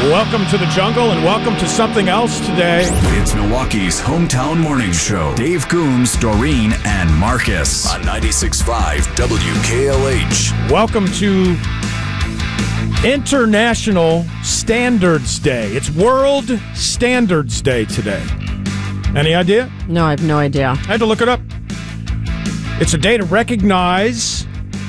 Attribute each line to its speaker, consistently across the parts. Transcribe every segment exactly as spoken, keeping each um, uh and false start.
Speaker 1: Welcome to the jungle and welcome to something else today.
Speaker 2: It's Milwaukee's hometown morning show. Dave Coombs, Doreen, and Marcus on ninety-six point five W K L H.
Speaker 1: Welcome to International Standards Day. It's World Standards Day today. Any idea?
Speaker 3: No, I have no idea.
Speaker 1: I had to look it up. It's a day to recognize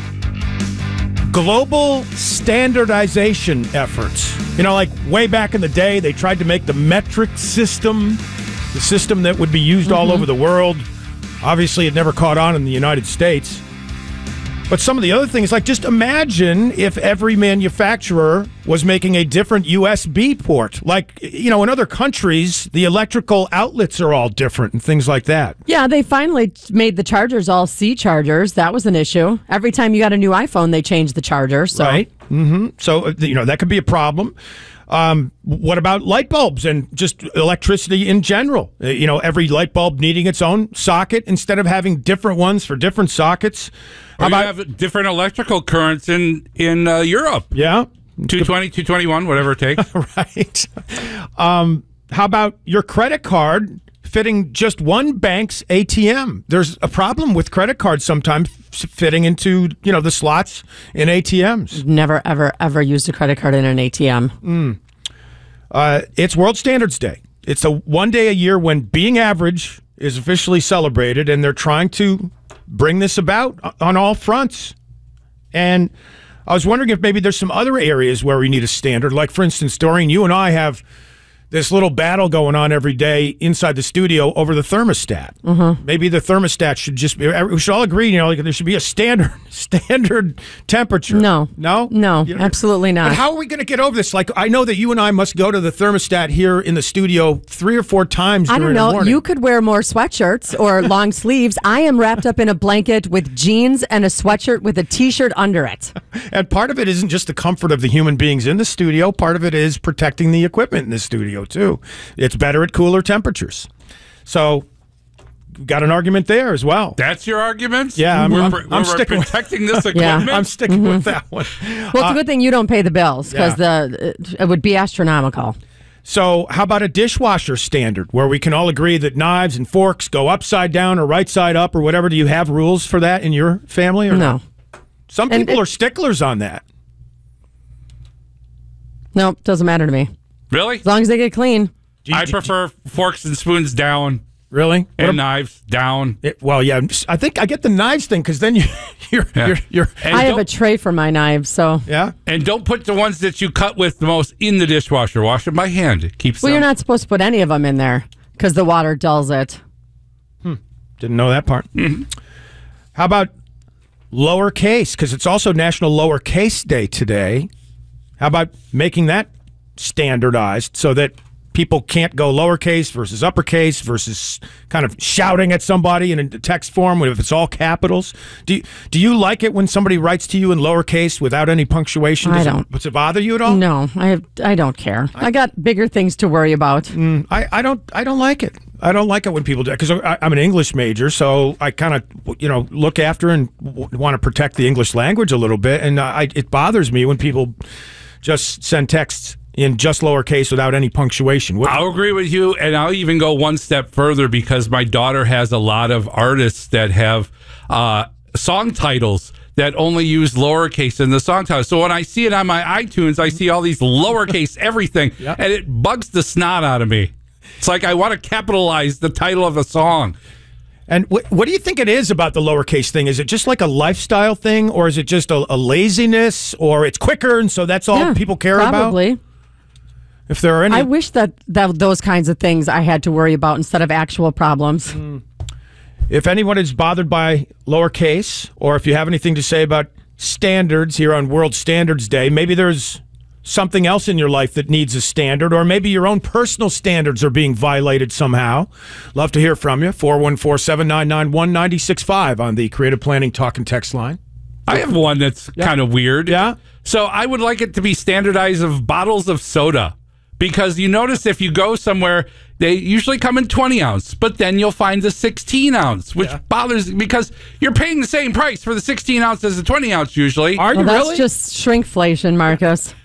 Speaker 1: global standardization efforts. You know, like way back in the day, they tried to make the metric system, the system that would be used mm-hmm. all over the world. Obviously, it never caught on in the United States. But some of the other things, like just imagine if every manufacturer was making a different U S B port. Like, you know, in other countries, the electrical outlets are all different and things like that.
Speaker 3: Yeah, they finally made the chargers all C chargers. That was an issue. Every time you got a new iPhone, they changed the charger. So.
Speaker 1: Right. Mm-hmm. So, you know, that could be a problem. Um, what about light bulbs and just electricity in general? Uh, you know, every light bulb needing its own socket instead of having different ones for different sockets.
Speaker 4: How about, you have different electrical currents in, in uh, Europe.
Speaker 1: Yeah.
Speaker 4: two twenty, two twenty-one, whatever it takes.
Speaker 1: Right. Um, how about your credit card fitting just one bank's A T M? There's a problem with credit cards sometimes fitting into, you know, the slots in A T Ms.
Speaker 3: Never, ever, ever used a credit card in an A T M.
Speaker 1: Mm. Uh, it's World Standards Day. It's a one day a year when being average is officially celebrated, and they're trying to bring this about on all fronts. And I was wondering if maybe there's some other areas where we need a standard. Like, for instance, Doreen, you and I have this little battle going on every day inside the studio over the thermostat. Mm-hmm. Maybe the thermostat should just be, we should all agree, you know, like there should be a standard standard temperature.
Speaker 3: No.
Speaker 1: No?
Speaker 3: No,
Speaker 1: you know,
Speaker 3: absolutely not.
Speaker 1: But how are we going to get over this? Like, I know that you and I must go to the thermostat here in the studio three or four times during
Speaker 3: I don't know.
Speaker 1: the morning.
Speaker 3: You could wear more sweatshirts or long sleeves. I am wrapped up in a blanket with jeans and a sweatshirt with a T-shirt under it.
Speaker 1: And part of it isn't just the comfort of the human beings in the studio. Part of it is protecting the equipment in the studio, too. It's better at cooler temperatures. So, got an argument there as well.
Speaker 4: That's your argument?
Speaker 1: Yeah, I'm,
Speaker 4: we're,
Speaker 1: I'm,
Speaker 4: we're,
Speaker 1: I'm
Speaker 4: we're
Speaker 1: sticking
Speaker 4: protecting
Speaker 1: with,
Speaker 4: this equipment.
Speaker 3: Yeah.
Speaker 1: I'm sticking mm-hmm. with that one.
Speaker 3: Well, it's
Speaker 1: uh,
Speaker 3: a good thing you don't pay the bills because
Speaker 1: yeah.
Speaker 3: the it would be astronomical.
Speaker 1: So, how about a dishwasher standard where we can all agree that knives and forks go upside down or right side up or whatever? Do you have rules for that in your family? Or
Speaker 3: no.
Speaker 1: Not? Some
Speaker 3: And
Speaker 1: people
Speaker 3: it,
Speaker 1: are sticklers on that.
Speaker 3: No, doesn't matter to me.
Speaker 4: Really?
Speaker 3: As long as they get clean.
Speaker 1: You,
Speaker 4: I
Speaker 1: do,
Speaker 4: prefer forks and spoons down.
Speaker 1: Really?
Speaker 4: And
Speaker 1: what
Speaker 4: knives down.
Speaker 1: It, well, yeah. I think I get the knives thing because then you, you're,
Speaker 4: yeah.
Speaker 1: you're, you're.
Speaker 4: And
Speaker 3: I have a tray for my knives, so.
Speaker 1: Yeah.
Speaker 4: And don't put the ones that you cut with the most in the dishwasher. Wash them by hand. It keeps
Speaker 3: Well,
Speaker 4: them.
Speaker 3: you're not supposed to put any of them in there because the water dulls it.
Speaker 1: Hmm. Didn't know that part.
Speaker 4: Mm-hmm.
Speaker 1: How about lowercase? Because it's also National Lowercase Day today. How about making that standardized so that people can't go lowercase versus uppercase versus kind of shouting at somebody in a text form if it's all capitals? Do you, do you like it when somebody writes to you in lowercase without any punctuation? Does
Speaker 3: I don't.
Speaker 1: It, does it bother you at all?
Speaker 3: No, I have, I don't care. I, I got bigger things to worry about.
Speaker 1: Mm, I, I don't I don't like it. I don't like it when people do it because I'm an English major, so I kind of you know look after and w- want to protect the English language a little bit, and I, it bothers me when people just send texts in just lowercase without any punctuation. What?
Speaker 4: I'll agree with you, and I'll even go one step further because my daughter has a lot of artists that have uh, song titles that only use lowercase in the song title. So when I see it on my iTunes, I see all these lowercase everything,
Speaker 1: Yep.
Speaker 4: and it bugs the snot out of me. It's like I want to capitalize the title of a song.
Speaker 1: And what, what do you think it is about the lowercase thing? Is it just like a lifestyle thing, or is it just a, a laziness, or it's quicker, and so that's all
Speaker 3: yeah,
Speaker 1: people care
Speaker 3: probably.
Speaker 1: about? If there are any,
Speaker 3: I wish that, that those kinds of things I had to worry about instead of actual problems.
Speaker 1: Mm. If anyone is bothered by lowercase, or if you have anything to say about standards here on World Standards Day, maybe there's something else in your life that needs a standard, or maybe your own personal standards are being violated somehow. Love to hear from you. four one four, seven nine nine, one nine six five on the Creative Planning Talk and Text line.
Speaker 4: I have one that's
Speaker 1: yeah.
Speaker 4: kind of weird.
Speaker 1: Yeah.
Speaker 4: So I would like it to be standardized of bottles of soda. Because you notice if you go somewhere, they usually come in twenty ounce, but then you'll find the sixteen ounce, which
Speaker 1: yeah.
Speaker 4: bothers because you're paying the same price for the sixteen ounce as the twenty ounce usually.
Speaker 1: Are you
Speaker 3: well, that's
Speaker 1: really?
Speaker 3: just shrinkflation, Marcus.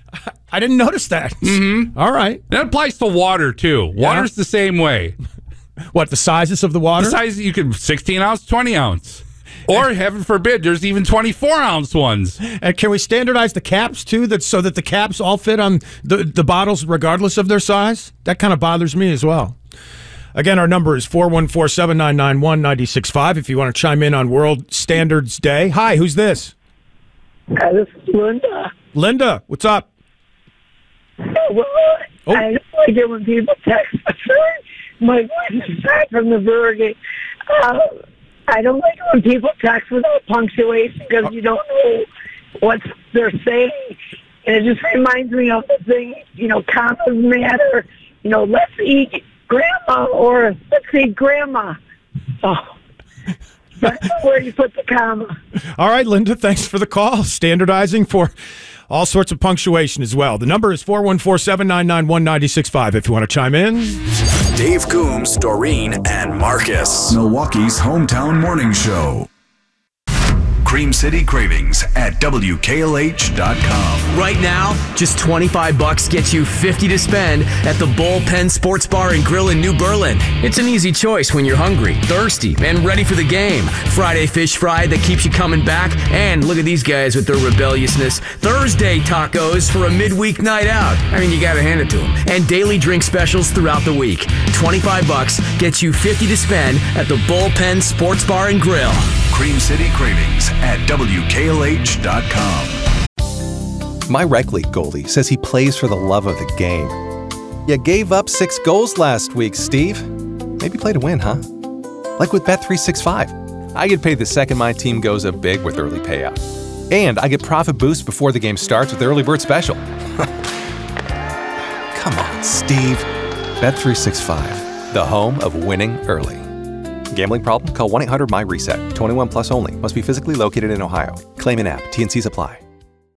Speaker 1: I didn't notice that. Mm-hmm. All right.
Speaker 4: That applies to water, too.
Speaker 1: Yeah.
Speaker 4: Water's the same way.
Speaker 1: What, the sizes of the water?
Speaker 4: The size, you could sixteen ounce, twenty ounce. Or, heaven forbid, there's even twenty-four ounce ones.
Speaker 1: And can we standardize the caps, too, that so that the caps all fit on the, the bottles regardless of their size? That kind of bothers me as well. Again, our number is four one four, seven nine nine, one nine six five if you want to chime in on World Standards Day. Hi, who's this?
Speaker 5: Hi, this is Linda.
Speaker 1: Linda, what's up?
Speaker 5: Well,
Speaker 1: Oh.
Speaker 5: I don't like it when people text. Sorry, my voice is back from the Burger. Uh, I don't like it when people text without punctuation because you don't know what they're saying. And it just reminds me of the thing, you know, commas matter. You know, let's eat grandma or let's eat grandma. Oh, that's where you put the comma.
Speaker 1: All right, Linda, thanks for the call. Standardizing for all sorts of punctuation as well. The number is four one four, seven nine nine, one nine six five if you want to chime in.
Speaker 2: Dave Coombs, Doreen, and Marcus. Milwaukee's hometown morning show. Cream City Cravings at W K L H dot com.
Speaker 6: Right now, just twenty-five bucks gets you fifty to spend at the Bullpen Sports Bar and Grill in New Berlin. It's an easy choice when you're hungry, thirsty, and ready for the game. Friday fish fry that keeps you coming back. And look at these guys with their rebelliousness. Thursday tacos for a midweek night out. I mean, you gotta hand it to them. And daily drink specials throughout the week. twenty-five bucks gets you fifty to spend at the Bullpen Sports Bar and Grill.
Speaker 2: Cream City Cravings at W K L H dot com.
Speaker 7: My rec league goalie says he plays for the love of the game. You gave up six goals last week, Steve. Maybe play to win, huh? Like with Bet three sixty-five. I get paid the second my team goes up big with early payout. And I get profit boosts before the game starts with the early bird special. Come on, Steve. Bet three sixty-five, the home of winning early. Gambling problem? Call one eight hundred M Y RESET. twenty-one plus only. Must be physically located in Ohio. Claim in app. T N Cs apply.